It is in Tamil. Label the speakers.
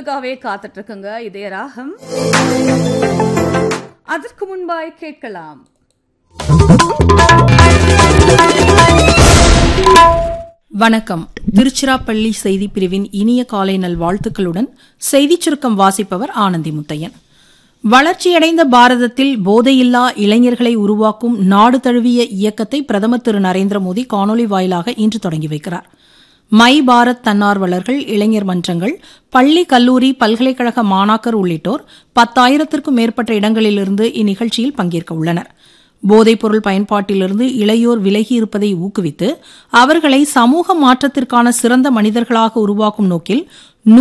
Speaker 1: உங்களுக்காகவே காத்துட்டு இருக்குங்க இதய ராகம். அதற்கு முன்பாய் கேட்கலாம்.
Speaker 2: வணக்கம். திருச்சிராப்பள்ளி செய்தி பிரிவின் இனிய காலை நல்வாழ்த்துக்களுடன் செய்திச் சுருக்கம் வாசிப்பவர் ஆனந்தி முத்தையன். வளர்ச்சியடைந்த பாரதத்தில் போதையில்லா இளைஞர்களை உருவாக்கும் நாடு தழுவிய இயக்கத்தை பிரதமர் திரு நரேந்திர மோடி காணொலி வாயிலாக இன்று தொடங்கி வைக்கிறார். மை பாரத் தன்னார்வலர்கள், இளைஞர் மன்றங்கள், பள்ளி, கல்லூரி, பல்கலைக்கழக மாணாக்கர் உள்ளிட்டோர் 10,000க்கும் மேற்பட்ட இடங்களிலிருந்து இந்நிகழ்ச்சியில் பங்கேற்க உள்ளனர். போதைப்பொருள் பயன்பாட்டிலிருந்து இளையோர் விலகியிருப்பதை ஊக்குவித்து அவர்களை சமூக மாற்றத்திற்கான சிறந்த மனிதர்களாக உருவாக்கும் நோக்கில்